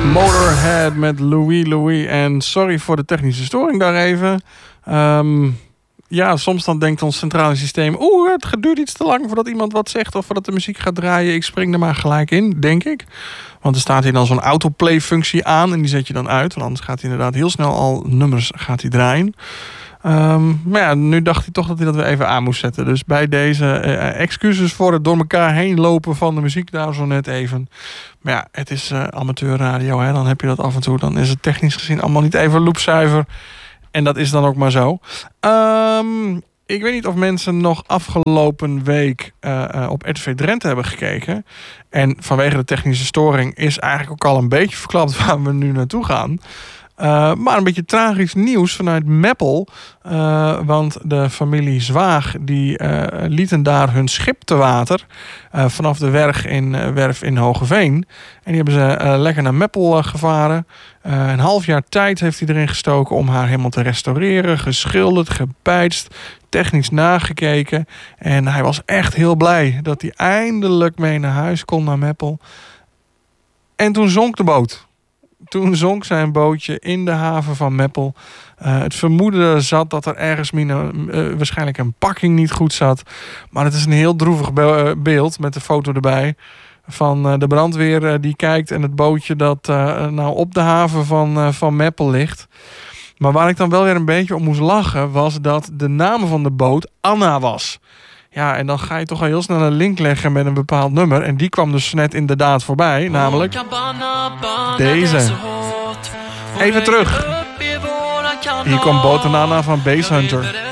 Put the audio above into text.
Motorhead met Louis Louis. En sorry voor de technische storing daar even. Ja, soms dan denkt ons centrale systeem... het duurt iets te lang voordat iemand wat zegt... of voordat de muziek gaat draaien. Ik spring er maar gelijk in, denk ik. Want er staat hier dan zo'n autoplay-functie aan... en die zet je dan uit. Want anders gaat hij inderdaad heel snel al nummers draaien. Maar ja, nu dacht hij toch dat hij dat weer even aan moest zetten. Dus bij deze excuses voor het door elkaar heen lopen van de muziek daar zo net even. Maar ja, het is amateurradio, hè. Dan heb je dat af en toe. Dan is het technisch gezien allemaal niet even loopzuiver. En dat is dan ook maar zo. Ik weet niet of mensen nog afgelopen week op RTV Drenthe hebben gekeken. En vanwege de technische storing is eigenlijk ook al een beetje verklapt waar we nu naartoe gaan. Maar een beetje tragisch nieuws vanuit Meppel. Want de familie Zwaag die lieten daar hun schip te water. Vanaf de werf in Hogeveen. En die hebben ze lekker naar Meppel gevaren. Een half jaar tijd heeft hij erin gestoken om haar helemaal te restaureren. Geschilderd, gepeitst, technisch nagekeken. En hij was echt heel blij dat hij eindelijk mee naar huis kon naar Meppel. En toen zonk de boot. Toen zonk zijn bootje in de haven van Meppel. Het vermoeden zat dat er ergens waarschijnlijk een pakking niet goed zat. Maar het is een heel droevig beeld met de foto erbij. Van de brandweer die kijkt en het bootje dat nou op de haven van Meppel ligt. Maar waar ik dan wel weer een beetje om moest lachen... was dat de naam van de boot Anna was. Ja, en dan ga je toch al heel snel een link leggen met een bepaald nummer. En die kwam dus net inderdaad voorbij. Namelijk deze. Even terug. Hier komt Botanana van Basshunter.